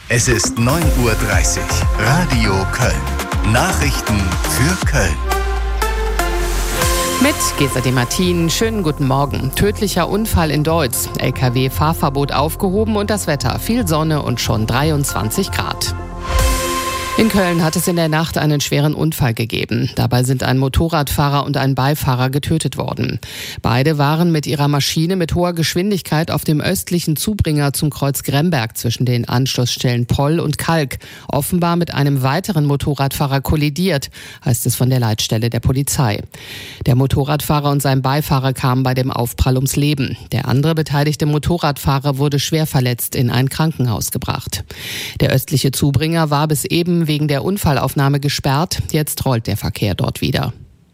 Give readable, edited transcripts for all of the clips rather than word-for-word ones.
Es ist 9:30 Uhr. Radio Köln. Nachrichten für Köln. Mit Gesa Demartin, schönen guten Morgen. Tödlicher Unfall in Deutz. LKW-Fahrverbot aufgehoben und das Wetter. Viel Sonne und schon 23 Grad. In Köln hat es in der Nacht einen schweren Unfall gegeben. Dabei sind ein Motorradfahrer und ein Beifahrer getötet worden. Beide waren mit ihrer Maschine mit hoher Geschwindigkeit auf dem östlichen Zubringer zum Kreuz Gremberg zwischen den Anschlussstellen Poll und Kalk offenbar mit einem weiteren Motorradfahrer kollidiert, heißt es von der Leitstelle der Polizei. Der Motorradfahrer und sein Beifahrer kamen bei dem Aufprall ums Leben. Der andere beteiligte Motorradfahrer wurde schwer verletzt in ein Krankenhaus gebracht. Der östliche Zubringer war bis eben wegen der Unfallaufnahme gesperrt. Jetzt rollt der Verkehr dort wieder.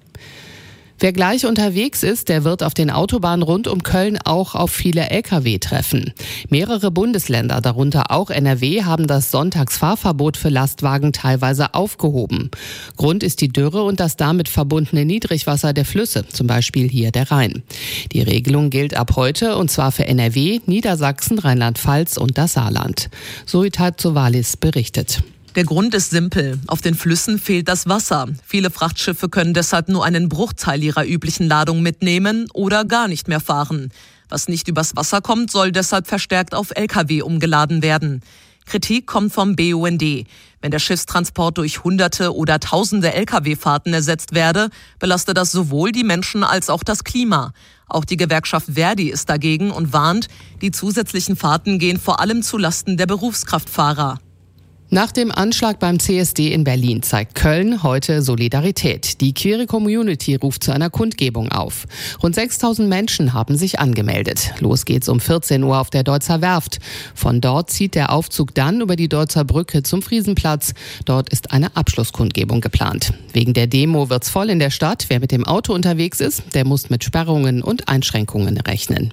Wer gleich unterwegs ist, der wird auf den Autobahnen rund um Köln auch auf viele Lkw treffen. Mehrere Bundesländer, darunter auch NRW, haben das Sonntagsfahrverbot für Lastwagen teilweise aufgehoben. Grund ist die Dürre und das damit verbundene Niedrigwasser der Flüsse, zum Beispiel hier der Rhein. Die Regelung gilt ab heute und zwar für NRW, Niedersachsen, Rheinland-Pfalz und das Saarland. Suritat Sovalis berichtet. Der Grund ist simpel. Auf den Flüssen fehlt das Wasser. Viele Frachtschiffe können deshalb nur einen Bruchteil ihrer üblichen Ladung mitnehmen oder gar nicht mehr fahren. Was nicht übers Wasser kommt, soll deshalb verstärkt auf Lkw umgeladen werden. Kritik kommt vom BUND. Wenn der Schiffstransport durch Hunderte oder Tausende Lkw-Fahrten ersetzt werde, belaste das sowohl die Menschen als auch das Klima. Auch die Gewerkschaft Verdi ist dagegen und warnt, die zusätzlichen Fahrten gehen vor allem zulasten der Berufskraftfahrer. Nach dem Anschlag beim CSD in Berlin zeigt Köln heute Solidarität. Die queere Community ruft zu einer Kundgebung auf. Rund 6.000 Menschen haben sich angemeldet. Los geht's um 14 Uhr auf der Deutzer Werft. Von dort zieht der Aufzug dann über die Deutzer Brücke zum Friesenplatz. Dort ist eine Abschlusskundgebung geplant. Wegen der Demo wird's voll in der Stadt. Wer mit dem Auto unterwegs ist, der muss mit Sperrungen und Einschränkungen rechnen.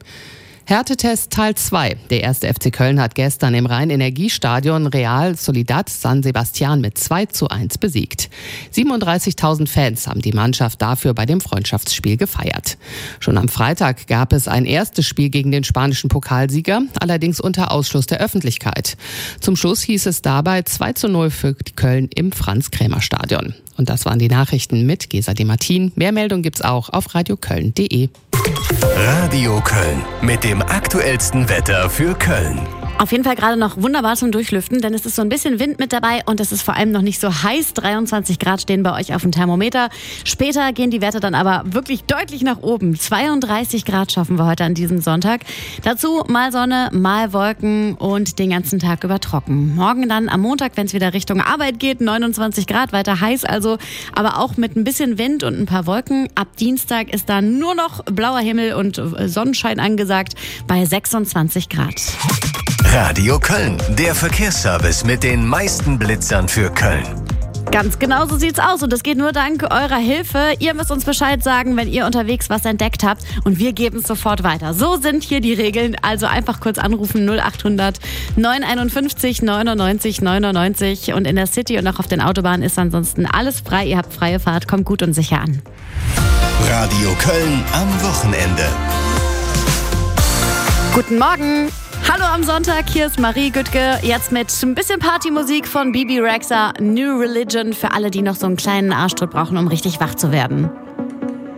Härtetest Teil 2. Der 1. FC Köln hat gestern im Rhein-Energiestadion Real Sociedad San Sebastian mit 2:1 besiegt. 37.000 Fans haben die Mannschaft dafür bei dem Freundschaftsspiel gefeiert. Schon am Freitag gab es ein erstes Spiel gegen den spanischen Pokalsieger, allerdings unter Ausschluss der Öffentlichkeit. Zum Schluss hieß es dabei 2:0 für die Köln im Franz-Krämer-Stadion. Und das waren die Nachrichten mit Gesa Demartin. Mehr Meldungen gibt's auch auf radioköln.de. Radio Köln mit dem aktuellsten Wetter für Köln. Auf jeden Fall gerade noch wunderbar zum Durchlüften, denn es ist so ein bisschen Wind mit dabei und es ist vor allem noch nicht so heiß. 23 Grad stehen bei euch auf dem Thermometer. Später gehen die Werte dann aber wirklich deutlich nach oben. 32 Grad schaffen wir heute an diesem Sonntag. Dazu mal Sonne, mal Wolken und den ganzen Tag über trocken. Morgen dann am Montag, wenn es wieder Richtung Arbeit geht, 29 Grad, weiter heiß also, aber auch mit ein bisschen Wind und ein paar Wolken. Ab Dienstag ist dann nur noch blauer Himmel und Sonnenschein angesagt bei 26 Grad. Radio Köln, der Verkehrsservice mit den meisten Blitzern für Köln. Ganz genau so sieht's aus und das geht nur dank eurer Hilfe. Ihr müsst uns Bescheid sagen, wenn ihr unterwegs was entdeckt habt und wir geben es sofort weiter. So sind hier die Regeln, also einfach kurz anrufen 0800 951 99 99 und in der City und auch auf den Autobahnen ist ansonsten alles frei. Ihr habt freie Fahrt, kommt gut und sicher an. Radio Köln am Wochenende. Guten Morgen. Hallo am Sonntag, hier ist Marie Güttke, jetzt mit ein bisschen Partymusik von Bibi Rexha, New Religion, für alle, die noch so einen kleinen Arschtritt brauchen, um richtig wach zu werden.